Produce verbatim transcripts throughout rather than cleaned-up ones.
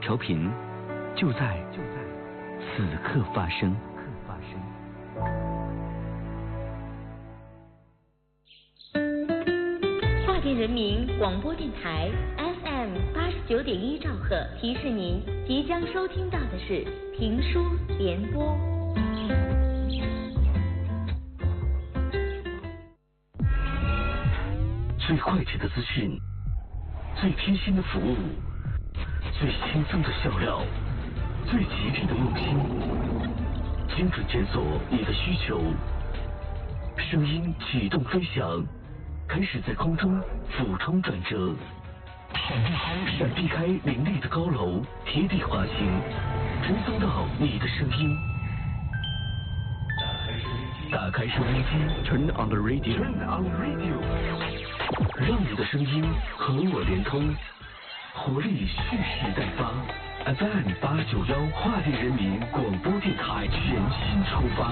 调频，就在就在此刻发生。 华电人民广播电台 F M 八十九点一兆赫提示您，即将收听到的是评书联播。 最快捷的资讯，最贴心的服务，最轻松的笑料，最吉利的用心，精准检索你的需求，声音启动飞翔，开始在空中俯冲转折，闪避开林立的高楼，贴地滑行，追踪到你的声音。打开收音机 ，Turn on the radio，Turn on the radio， 让你的声音和我连通，活力蓄势待发。F M 八九幺华电人民广播电台全新出发。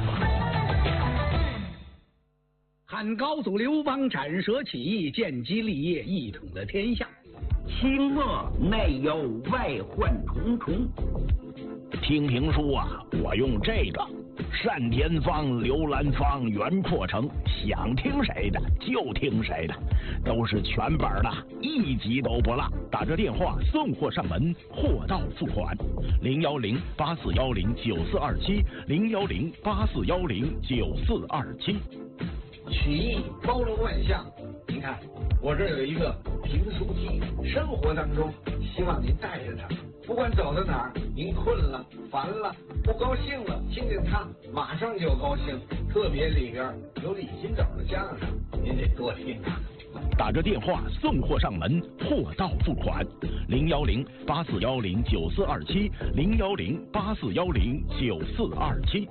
汉高祖刘邦斩蛇起义，建基立业，一统了天下。 清末内忧外患重重。 听评书啊，我用这个单田芳、刘兰芳、袁阔成，想听谁的就听谁的，都是全本的，一集都不落。打这电话送货上门，货到付款。零幺零八四幺零九四二七，零幺零八四幺零九四二七。 曲艺包罗万象，您看我这有一个评书机，生活当中希望您带着它，不管走到哪儿，您困了、烦了、不高兴了，听见它马上就高兴。特别里边有李金斗的相声，您得多听啊。 打着电话送货上门，货到付款。零幺零八四幺零九四二七，零幺零八四幺零九四二七。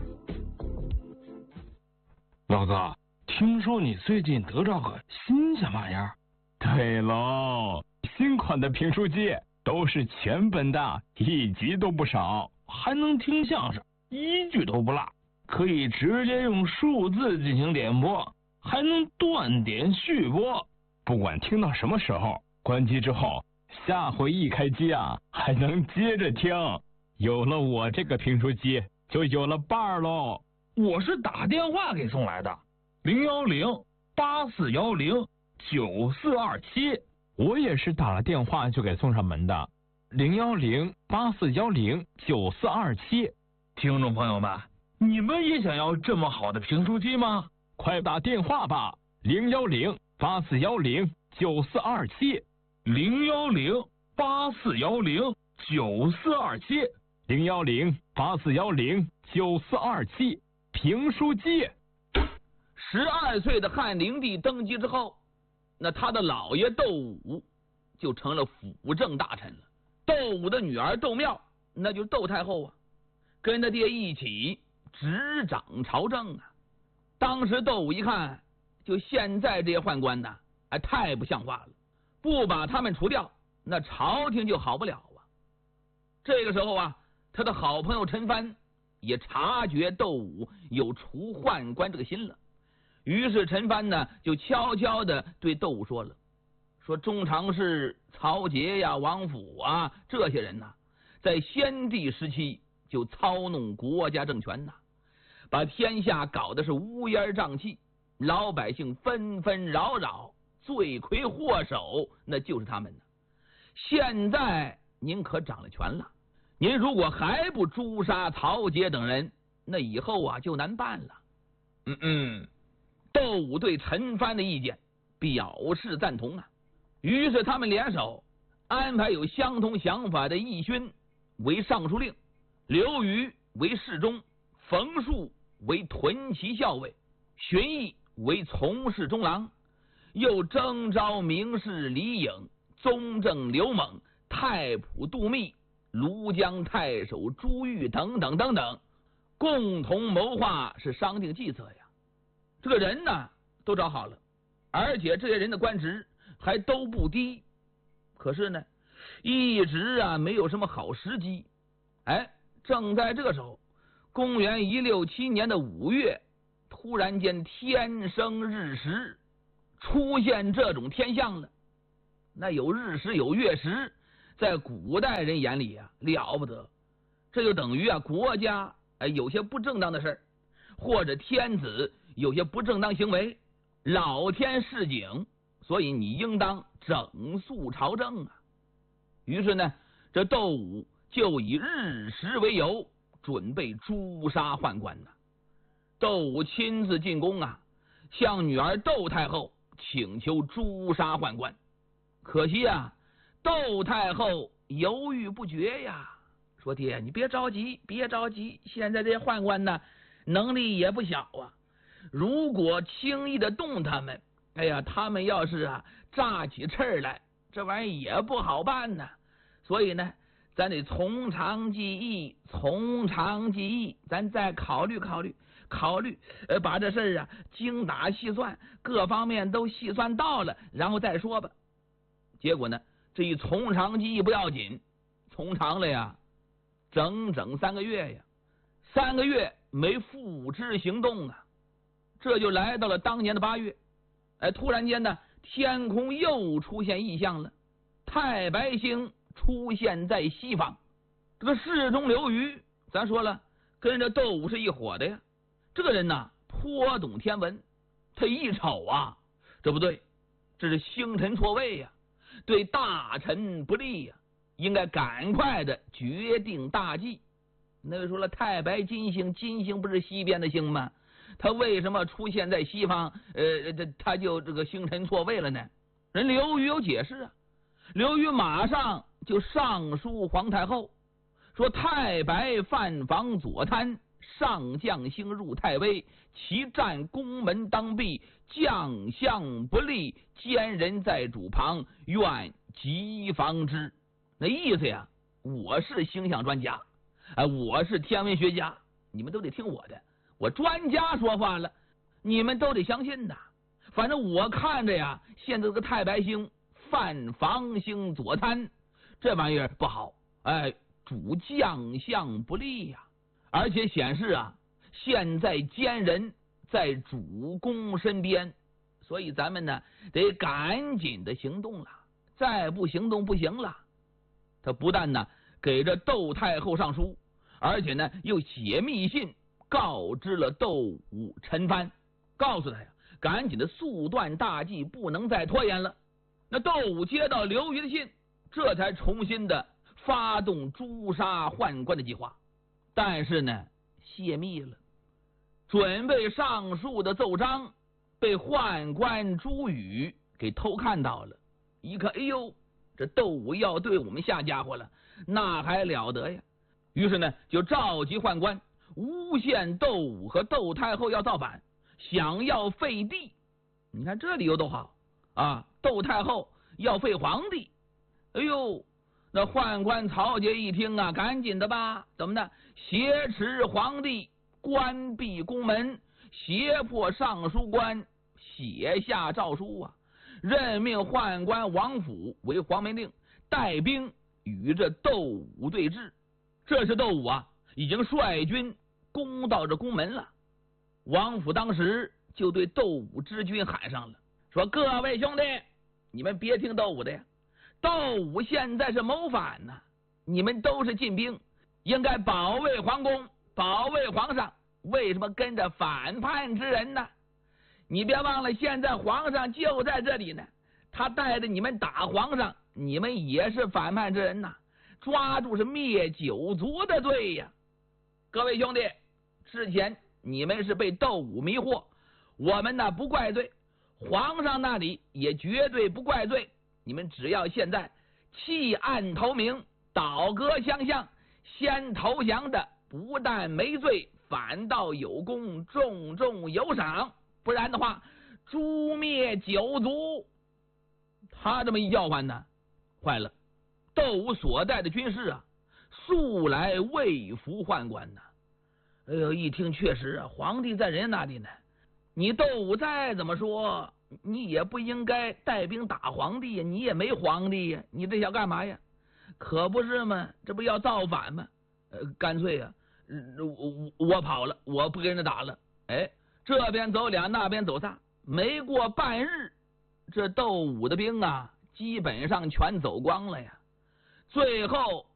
老子听说你最近得着个新鲜玩意儿？ 对喽，新款的评书机都是全本的，一集都不少， 还能听相声，一句都不落，可以直接用数字进行点播，还能断点续播。 不管听到什么时候，关机之后，下回一开机啊，还能接着听。有了我这个评书机，就有了伴儿喽。 我是打电话给送来的，零幺零八四幺零九四二七。 我也是打了电话就给送上门的，零幺零八四幺零九四二七。 听众朋友们，你们也想要这么好的评书机吗？ 快打电话吧，零幺零八四幺零九四二七， 零幺零八四幺零九四二七， 零幺零八四幺零九四二七。评书机。 十二岁的汉灵帝登基之后，那他的老爷窦武就成了辅政大臣了。窦武的女儿窦妙，那就是窦太后啊，跟他爹一起执掌朝政啊。当时窦武一看，就现在这些宦官呐，哎，太不像话了，不把他们除掉，那朝廷就好不了啊。这个时候啊，他的好朋友陈蕃也察觉窦武有除宦官这个心了，于是陈蕃呢就悄悄的对窦武说了，说中常侍曹节呀、王府啊这些人呐，在先帝时期就操弄国家政权呐，把天下搞得是乌烟瘴气，老百姓纷纷扰扰，罪魁祸首那就是他们呢。现在您可掌了权了，您如果还不诛杀曹节等人，那以后啊就难办了。嗯嗯，窦武对陈蕃的意见表示赞同啊，于是他们联手安排有相同想法的义勋为尚书令，刘虞为侍中，冯术为屯骑校尉，荀彧为从事中郎，又征召名士李颖、宗正刘猛、太仆杜密、庐江太守朱玉等等等等，共同谋划，是商定计策呀。这个人呢都找好了，而且这些人的官职还都不低，可是呢一直啊没有什么好时机。哎，正在这个时候，公元一六七年的五月，突然间天生日食，出现这种天象了。那有日食有月食， 在古代人眼里啊了不得，这就等于啊国家哎有些不正当的事儿，或者天子有些不正当行为，老天示警，所以你应当整肃朝政啊。于是呢，这窦武就以日食为由，准备诛杀宦官呢。窦武亲自进宫啊，向女儿窦太后请求诛杀宦官。可惜啊，窦太后犹豫不决呀，说爹，你别着急，别着急，现在这些宦官呢，能力也不小啊。如果轻易的动他们，哎呀，他们要是啊炸起刺来，这玩意儿也不好办呢。所以呢，咱得从长计议，从长计议，咱再考虑考虑，考虑，呃，把这事儿啊精打细算，各方面都细算到了，然后再说吧。结果呢，这一从长计议不要紧，从长了呀，整整三个月呀，三个月没付之行动啊。这就来到了当年的八月，哎，突然间呢，天空又出现异象了，太白星出现在西方。这个侍中刘虞，咱说了，跟着窦武是一伙的呀。这个人呢，颇懂天文，他一瞅啊，这不对，这是星辰错位呀，对大臣不利呀，应该赶快的决定大计。那就说了，太白金星，金星不是西边的星吗？他为什么出现在西方？呃，这他就这个星辰错位了呢？人刘虞有解释啊。刘虞马上就上书皇太后，说太白犯房左贪，上将星入太微，其战宫门当闭，将相不利，奸人在主旁，愿急防之。那意思呀，我是星象专家，哎，我是天文学家，你们都得听我的。我专家说话了，你们都得相信的。反正我看着呀，现在这个太白星犯房星左贪，这玩意儿不好，哎，主将相不利呀。而且显示啊，现在奸人在主公身边，所以咱们呢得赶紧的行动了，再不行动不行了。他不但呢给这窦太后上书，而且呢又写密信告知了窦武、陈蕃，告诉他呀，赶紧的速断大计，不能再拖延了。那窦武接到刘虞的信，这才重新的发动诛杀宦官的计划，但是呢，泄密了。准备上书的奏章被宦官朱宇给偷看到了，一看，哎呦，这窦武要对我们下家伙了，那还了得呀！于是呢，就召集宦官，诬陷窦武和窦太后要造反，想要废帝。你看这理由多好啊！窦太后要废皇帝，哎呦，那宦官曹节一听啊，赶紧的吧，怎么的？挟持皇帝，关闭宫门，胁迫尚书官写下诏书啊，任命宦官王府为黄门令，带兵与这窦武对峙。这时窦武啊，已经率军攻到这宫门了。王府当时就对窦武之军喊上了，说：“各位兄弟，你们别听窦武的呀，窦武现在是谋反呢，你们都是禁兵，应该保卫皇宫，保卫皇上，为什么跟着反叛之人呢？你别忘了，现在皇上就在这里呢，他带着你们打皇上，你们也是反叛之人呐，抓住是灭九族的罪呀！各位兄弟，之前你们是被窦武迷惑，我们呢不怪罪，皇上那里也绝对不怪罪，你们只要现在弃暗投明，倒戈相向，先投降的不但没罪，反倒有功，重重有赏，不然的话诛灭九族。他这么一叫唤呢，坏了，窦武所带的军士啊，素来畏服宦官呐。哎呦，一听确实啊，皇帝在人家那里呢，你窦武再怎么说，你也不应该带兵打皇帝呀，你也没皇帝呀，你这想干嘛呀？可不是嘛，这不要造反吗？呃，干脆呀、啊，我我跑了，我不跟人打了。哎，这边走俩，那边走仨，没过半日，这窦武的兵啊，基本上全走光了呀。 最后